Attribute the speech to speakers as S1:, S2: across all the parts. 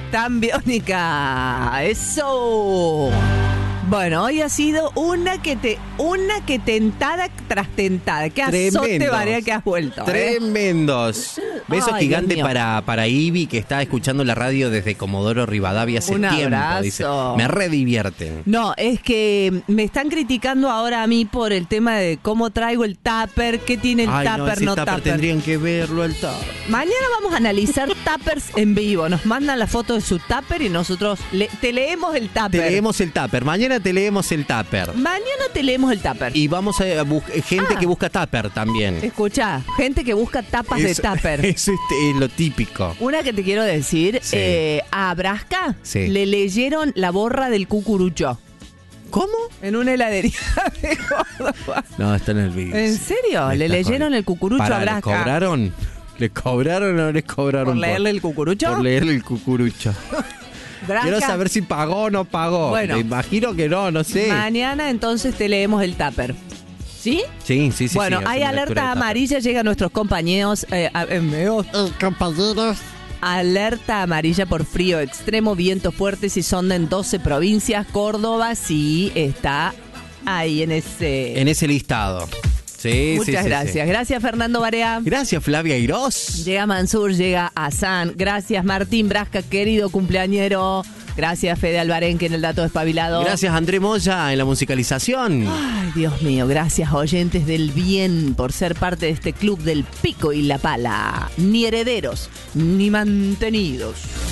S1: tan biónica. Eso. Bueno, hoy ha sido una que tentada tras tentada. Qué azote, Varea, que has vuelto.
S2: Tremendos. Beso gigante para Ivy, que está escuchando la radio desde Comodoro Rivadavia hace tiempo.
S1: Abrazo.
S2: Dice, me redivierten.
S1: No, es que me están criticando ahora a mí por el tema de cómo traigo el tupper, qué tiene el tupper, no tupper.
S2: Tendrían que verlo el tupper.
S1: Mañana vamos a analizar tuppers en vivo. Nos mandan la foto de su tupper y nosotros te leemos el tupper.
S2: Te leemos el tupper. Mañana te leemos el tupper.
S1: Mañana te leemos el tupper.
S2: Y vamos a gente que busca tupper también.
S1: Escucha, gente que busca tapas de tupper.
S2: Eso es lo típico.
S1: Una que te quiero decir,
S2: Sí.
S1: a Brasca le leyeron la borra del cucurucho.
S2: ¿Cómo?
S1: En una heladería de Córdoba.
S2: No, está en el video.
S1: ¿En serio? ¿Le leyeron el cucurucho a Brasca?
S2: ¿Le cobraron? ¿Le cobraron o no les cobraron?
S1: ¿Por leerle el cucurucho?
S2: Por leerle el cucurucho.
S1: Brasca.
S2: Quiero saber si pagó o no pagó.
S1: Bueno.
S2: Me imagino que no sé.
S1: Mañana entonces te leemos el tupper. ¿Sí?
S2: Sí.
S1: Bueno, hay
S2: hacemos lectura
S1: alerta
S2: de
S1: amarilla, llegan nuestros compañeros.
S2: compañeros.
S1: Alerta amarilla por frío extremo, vientos fuertes y sonda en 12 provincias. Córdoba sí está ahí en ese
S2: listado. Sí,
S1: Muchas gracias.
S2: Sí.
S1: Gracias, Fernando Barea.
S2: Gracias, Flavia Irós.
S1: Llega Mansur, llega Hassan. Gracias, Martín Brasca, querido cumpleañero. Gracias, Fede Albarenque en el dato despabilado.
S2: Gracias, André Moya en la musicalización.
S1: Ay, Dios mío, gracias, oyentes del bien, por ser parte de este club del pico y la pala. Ni herederos, ni mantenidos.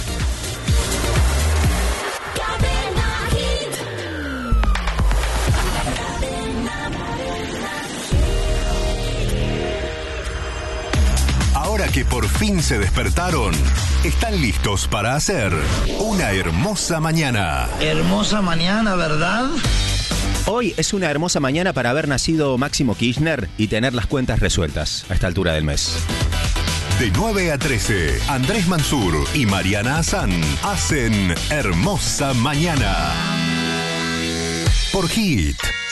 S3: Ahora que por fin se despertaron, están listos para hacer una hermosa mañana.
S4: Hermosa mañana, ¿verdad?
S5: Hoy es una hermosa mañana para haber nacido Máximo Kirchner y tener las cuentas resueltas a esta altura del mes.
S3: De 9 a 13, Andrés Mansur y Mariana Hassan hacen Hermosa Mañana. Por Hit.